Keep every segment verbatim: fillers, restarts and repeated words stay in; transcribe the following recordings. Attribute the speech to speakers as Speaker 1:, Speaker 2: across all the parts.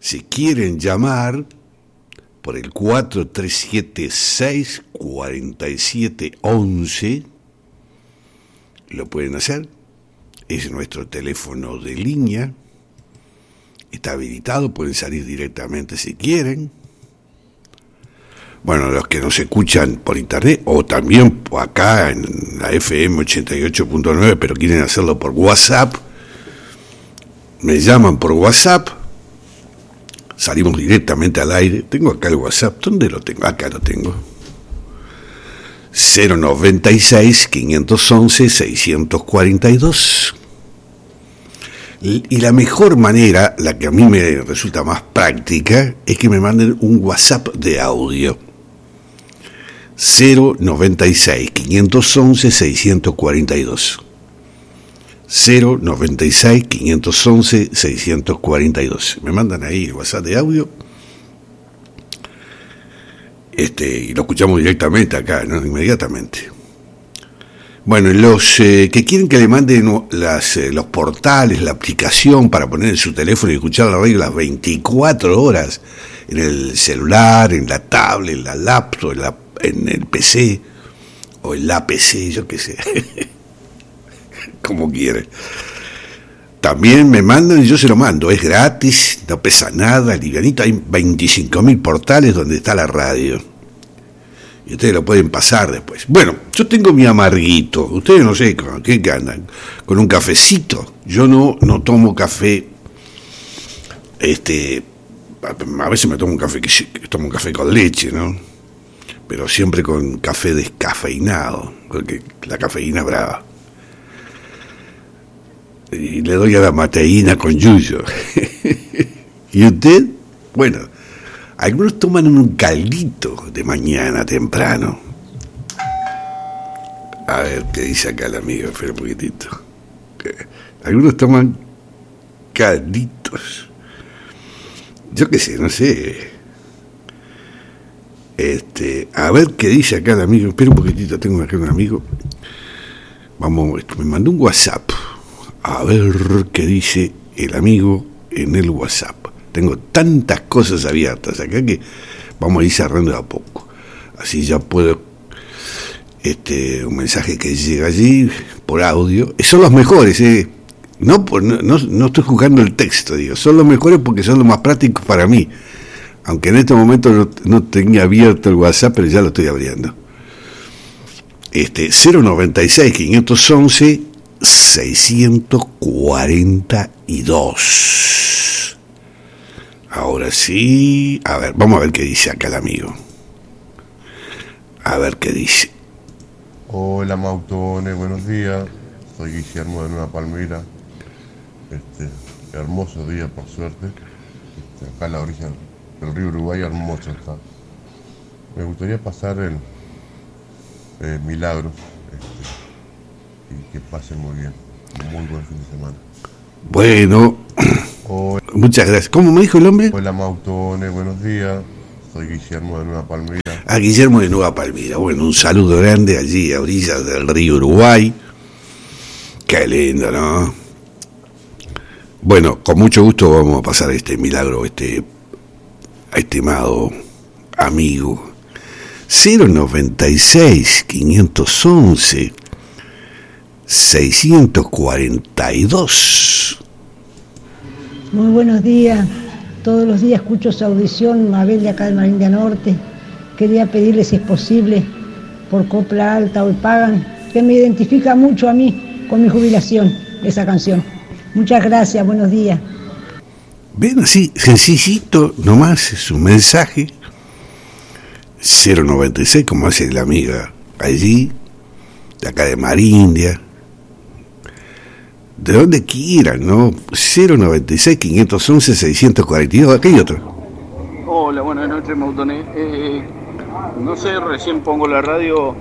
Speaker 1: Si quieren llamar por el cuatro tres siete seis cuatro siete once, lo pueden hacer. Es nuestro teléfono de línea. Está habilitado, pueden salir directamente si quieren. Bueno, los que nos escuchan por internet o también acá en la F M ochenta y ocho punto nueve, pero quieren hacerlo por WhatsApp, me llaman por WhatsApp, salimos directamente al aire. Tengo acá el WhatsApp, ¿dónde lo tengo? Acá lo tengo. cero noventa y seis, quinientos once, seiscientos cuarenta y dos. Y la mejor manera, la que a mí me resulta más práctica, es que me manden un WhatsApp de audio. cero noventa y seis, quinientos once, seiscientos cuarenta y dos. cero noventa y seis, quinientos once, seiscientos cuarenta y dos. Me mandan ahí el WhatsApp de audio. Este, y lo escuchamos directamente acá, ¿no? Inmediatamente. Bueno, los eh, que quieren que le manden las, eh, los portales, la aplicación para poner en su teléfono y escuchar la radio las veinticuatro horas, en el celular, en la tablet, en la laptop, en, la, en el P C, o en la P C, yo qué sé, como quieren. También me mandan y yo se lo mando, es gratis, no pesa nada, livianito, hay veinticinco mil portales donde está la radio. Y ustedes lo pueden pasar después. Bueno, yo tengo mi amarguito. Ustedes no sé con qué andan. Con un cafecito. Yo no, no tomo café. Este, a veces me tomo un café que tomo un café con leche, ¿no? Pero siempre con café descafeinado, porque la cafeína es brava. Y le doy a la mateína con yuyo. ¿Y usted? Bueno, algunos toman un caldito de mañana temprano. A ver, ¿qué dice acá el amigo? Espera un poquitito. Algunos toman calditos. Yo qué sé, no sé. Este, a ver qué dice acá el amigo. Espera un poquitito, tengo acá un amigo. Vamos, me mandó un WhatsApp. A ver qué dice el amigo en el WhatsApp. Tengo tantas cosas abiertas acá que vamos a ir cerrando de a poco. Así ya puedo, este, un mensaje que llega allí por audio. Son los mejores, eh. No, por, no, no, no estoy juzgando el texto, digo. Son los mejores porque son los más prácticos para mí. Aunque en este momento no, no tenía abierto el WhatsApp, pero ya lo estoy abriendo. Este, cero noventa y seis, quinientos once, seiscientos cuarenta y dos. Ahora sí, a ver, vamos a ver qué dice acá el amigo. A ver qué dice.
Speaker 2: Hola Mautones, buenos días. Soy Guillermo de Nueva Palmira. Este, hermoso día por suerte. Este, acá a la orilla del río Uruguay, hermoso está. Me gustaría pasar el eh, Milagros, este, y que pasen muy bien. Un muy buen fin de semana.
Speaker 1: Bueno,
Speaker 2: Hola.
Speaker 1: Muchas gracias. ¿Cómo me dijo el hombre?
Speaker 2: Hola Mautones, buenos días. Soy Guillermo de Nueva Palmira.
Speaker 1: A Guillermo de Nueva Palmira. Bueno, un saludo grande allí a orillas del río Uruguay. Qué lindo, ¿no? Bueno, con mucho gusto vamos a pasar este milagro, este estimado amigo. cero noventa y seis, quinientos once, seiscientos cuarenta y dos.
Speaker 3: Muy buenos días. Todos los días escucho su audición, Mabel de acá de Marindia Norte. Quería pedirle si es posible, por Copla Alta o Pagan, que me identifica mucho a mí con mi jubilación, esa canción. Muchas gracias, buenos días.
Speaker 1: Ven así, sencillito, nomás es un mensaje. cero noventa y seis, como hace la amiga allí, de acá de Marindia. De donde quieran, ¿no? cero noventa y seis, quinientos once, seiscientos cuarenta y dos, aquí hay otro.
Speaker 4: Hola, buenas noches, Mautones. Eh, no sé, recién pongo la radio.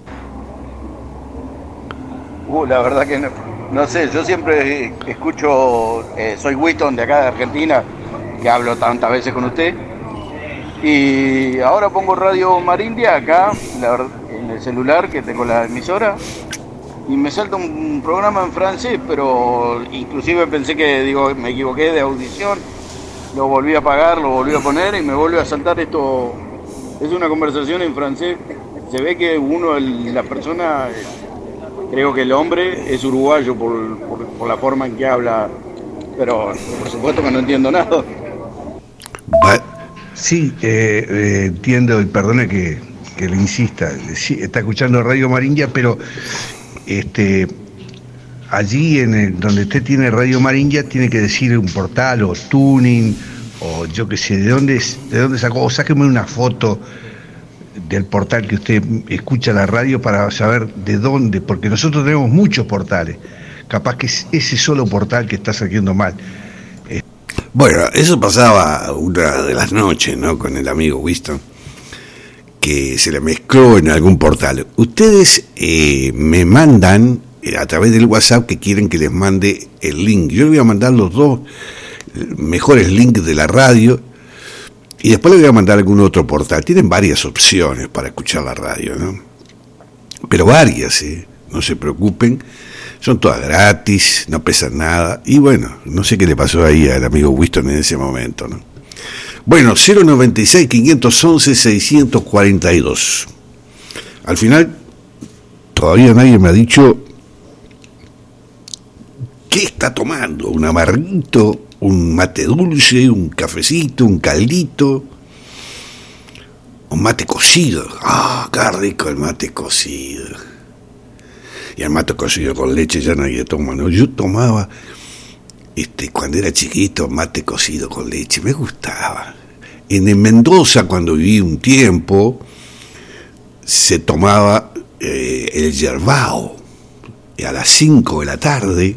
Speaker 4: Uh, la verdad que no, no sé, yo siempre escucho, eh, soy Winston de acá de Argentina, que hablo tantas veces con usted. Y ahora pongo Radio Marindia acá, la, en el celular, que tengo la emisora. Y me salta un programa en francés, pero inclusive pensé que, digo, me equivoqué de audición. lo volví a apagar, lo volví a poner y me vuelve a saltar esto. Es una conversación en francés. Se ve que uno, el, la persona, creo que el hombre es uruguayo por, por, por la forma en que habla, pero por supuesto que no entiendo nada.
Speaker 1: Sí, eh, eh, entiendo, y perdone que, que le insista, sí, está escuchando Radio Marindia, pero este allí en el, donde usted tiene Radio Marindia tiene que decir un portal o tuning o yo qué sé, de dónde de dónde sacó, o sáqueme una foto del portal que usted escucha la radio para saber de dónde, porque nosotros tenemos muchos portales, capaz que es ese solo portal que está saliendo mal. Bueno, eso pasaba una de las noches, ¿no? Con el amigo Winston, que se le mezcló en algún portal. Ustedes eh, me mandan eh, a través del WhatsApp que quieren que les mande el link. Yo les voy a mandar los dos mejores links de la radio y después les voy a mandar algún otro portal. Tienen varias opciones para escuchar la radio, ¿no? Pero varias, ¿eh? No se preocupen. Son todas gratis, no pesan nada. Y bueno, no sé qué le pasó ahí al amigo Winston en ese momento, ¿no? Bueno, cero noventa y seis, quinientos once, seiscientos cuarenta y dos. Al final, todavía nadie me ha dicho qué está tomando. Un amarguito, un mate dulce, un cafecito, un caldito, un mate cocido. Ah, qué rico el mate cocido. Y el mate cocido con leche ya nadie toma, ¿no? Yo tomaba, este, cuando era chiquito, mate cocido con leche, me gustaba. En, en Mendoza, cuando viví un tiempo, se tomaba eh, el yerbao. Y a las cinco de la tarde,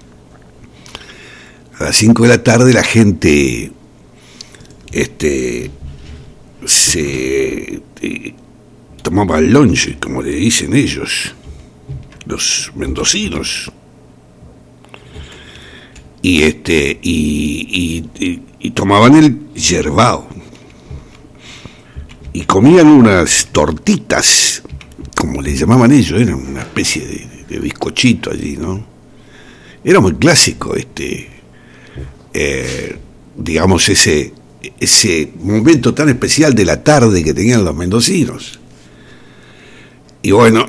Speaker 1: a las cinco de la tarde la gente, este, se eh, tomaba el lonche, como le dicen ellos, los mendocinos, y este y, y, y, y tomaban el yerbao y comían unas tortitas, como le llamaban ellos, era una especie de, de bizcochito allí, ¿no? Era muy clásico este eh, digamos ese ese momento tan especial de la tarde que tenían los mendocinos. Y bueno,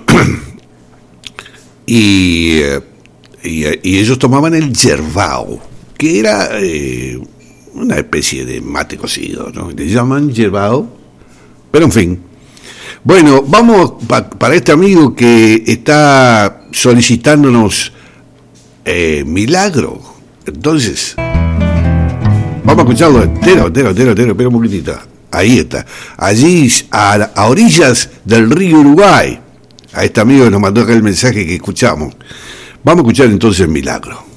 Speaker 1: Y, y, y ellos tomaban el yerbao, que era eh, una especie de mate cocido, ¿no? Le llaman yerbao, pero en fin. Bueno, vamos pa, para este amigo que está solicitándonos eh, Milagro. Entonces, vamos a escucharlo entero, entero, entero, entero, pero un poquitito. Ahí está, allí a, a orillas del río Uruguay. A este amigo que nos mandó acá el mensaje que escuchamos. Vamos a escuchar entonces Milagro.